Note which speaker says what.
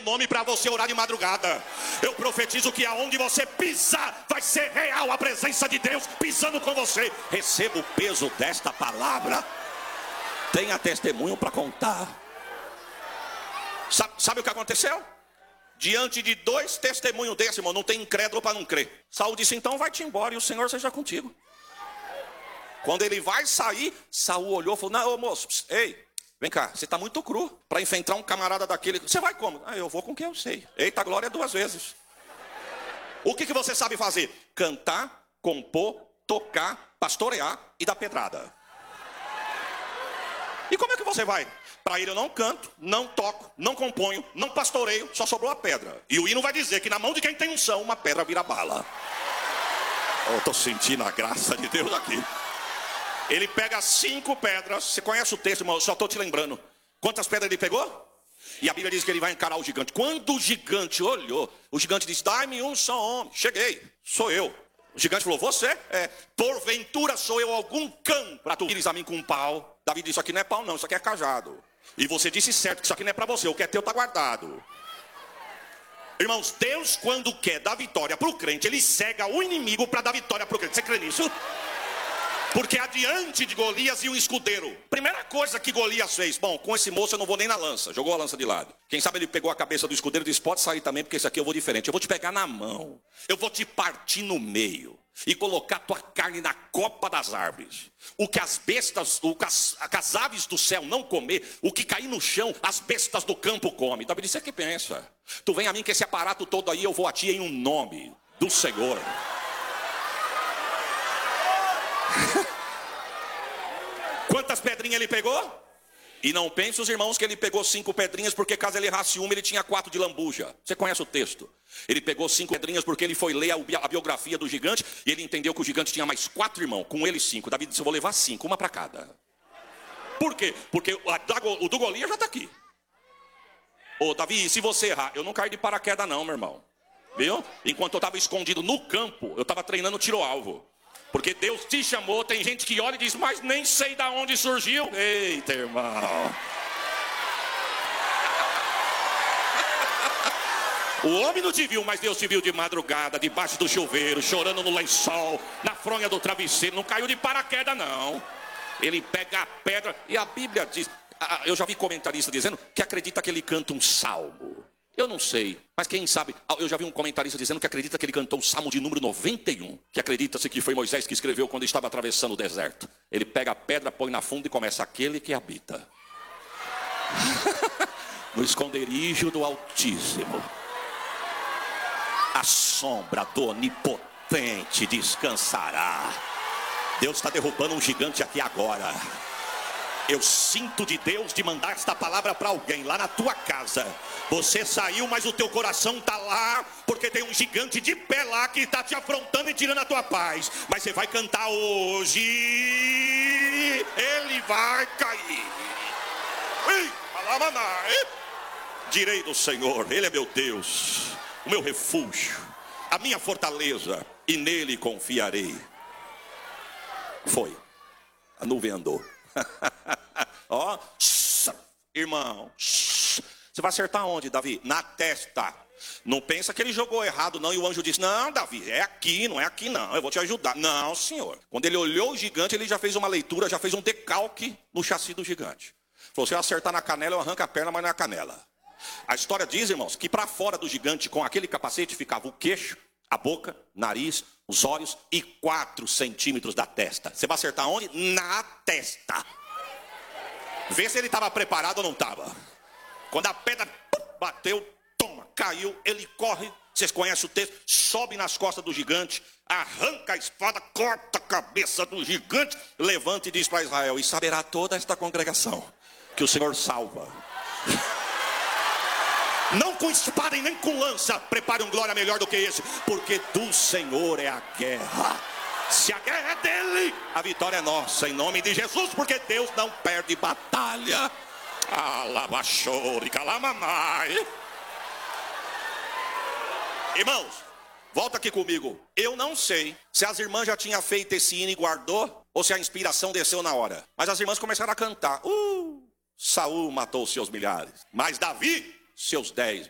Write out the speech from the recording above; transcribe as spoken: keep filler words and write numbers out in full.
Speaker 1: um nome para você orar de madrugada. Eu profetizo que aonde você pisar, vai ser real a presença de Deus pisando com você. Receba o peso desta palavra. Tenha testemunho para contar. Sabe, sabe o que aconteceu? Diante de dois testemunhos desse, irmão, não tem incrédulo para não crer. Saul disse, então vai-te embora e o Senhor seja contigo. Quando ele vai sair, Saul olhou e falou, não, ô moço, ei, vem cá, você está muito cru para enfrentar um camarada daquele. Você vai como? Ah, eu vou com quem eu sei. Eita, glória duas vezes. O que, que você sabe fazer? Cantar, compor, tocar, pastorear e dar pedrada. E como é que você vai? Para ele eu não canto, não toco, não componho, não pastoreio, só sobrou a pedra. E o hino vai dizer que na mão de quem tem unção, uma pedra vira bala. Eu estou sentindo a graça de Deus aqui. Ele pega cinco pedras. Você conhece o texto, irmão? Eu só estou te lembrando. Quantas pedras ele pegou? E a Bíblia diz que ele vai encarar o gigante. Quando o gigante olhou, o gigante disse, dai-me um só homem. Cheguei, sou eu. O gigante falou, você? É, porventura sou eu algum cão para tu vires a mim com um pau. Davi disse, isso aqui não é pau não, isso aqui é cajado. E você disse certo que isso aqui não é para você, o que é teu está guardado. Irmãos, Deus quando quer dar vitória para o crente, ele cega o inimigo para dar vitória para o crente. Você crê nisso? Porque adiante de Golias e um escudeiro. Primeira coisa que Golias fez. Bom, com esse moço eu não vou nem na lança. Jogou a lança de lado. Quem sabe ele pegou a cabeça do escudeiro e disse, pode sair também, porque esse aqui eu vou diferente. Eu vou te pegar na mão. Eu vou te partir no meio. E colocar tua carne na copa das árvores. O que as bestas, o que as, as aves do céu não comer, o que cair no chão, as bestas do campo comem. Davi disse, é que pensa. Tu vem a mim que esse aparato todo aí, eu vou a ti em um nome do Senhor. Quantas pedrinhas ele pegou? E não pense os irmãos que ele pegou cinco pedrinhas porque caso ele errasse uma, ele tinha quatro de lambuja. Você conhece o texto? Ele pegou cinco pedrinhas porque ele foi ler a biografia do gigante e ele entendeu que o gigante tinha mais quatro irmãos, com ele cinco. Davi disse, eu vou levar cinco, uma para cada. Por quê? Porque o do Golias já está aqui. Ô Davi, se você errar, eu não caí de paraquedas não, meu irmão. Viu? Enquanto eu estava escondido no campo, eu estava treinando tiro-alvo. Porque Deus te chamou, tem gente que olha e diz, mas nem sei de onde surgiu. Eita, irmão. O homem não te viu, mas Deus te viu de madrugada, debaixo do chuveiro, chorando no lençol, na fronha do travesseiro. Não caiu de paraquedas, não. Ele pega a pedra e a Bíblia diz... Eu já vi comentarista dizendo que acredita que ele canta um salmo. Eu não sei, mas quem sabe, eu já vi um comentarista dizendo que acredita que ele cantou o Salmo de número noventa e um, que acredita-se que foi Moisés que escreveu quando estava atravessando o deserto. Ele pega a pedra, põe na funda e começa, aquele que habita no esconderijo do Altíssimo, a sombra do Onipotente descansará. Deus está derrubando um gigante aqui agora. Eu sinto de Deus de mandar esta palavra para alguém lá na tua casa. Você saiu, mas o teu coração está lá, porque tem um gigante de pé lá que está te afrontando e tirando a tua paz. Mas você vai cantar hoje, ele vai cair. Ei, alamanai. Direi do Senhor, ele é meu Deus, o meu refúgio, a minha fortaleza, e nele confiarei. Foi, a nuvem andou. Ó, oh, irmão, você vai acertar onde, Davi? Na testa. Não pensa que ele jogou errado não. E o anjo disse, não, Davi, é aqui, não é aqui não, eu vou te ajudar. Não, senhor. Quando ele olhou o gigante, ele já fez uma leitura, já fez um decalque no chassi do gigante. Falou, se eu acertar na canela, eu arranco a perna, mas não é a canela. A história diz, irmãos, que para fora do gigante, com aquele capacete, ficava o queixo, a boca, nariz, os olhos e quatro centímetros da testa. Você vai acertar onde? Na testa. Vê se ele estava preparado ou não estava. Quando a pedra bateu, toma, caiu, ele corre. Vocês conhecem o texto? Sobe nas costas do gigante, arranca a espada, corta a cabeça do gigante, levanta e diz para Israel, e saberá toda esta congregação que o Senhor salva. Não com espada e nem com lança, prepare um glória melhor do que esse, porque do Senhor é a guerra. Se a guerra é dele, a vitória é nossa, em nome de Jesus, porque Deus não perde batalha. Alabachore, calamamai. Irmãos, volta aqui comigo. Eu não sei se as irmãs já tinham feito esse hino e guardou, ou se a inspiração desceu na hora. Mas as irmãs começaram a cantar. Uh, Saul matou seus milhares, mas Davi, seus dez.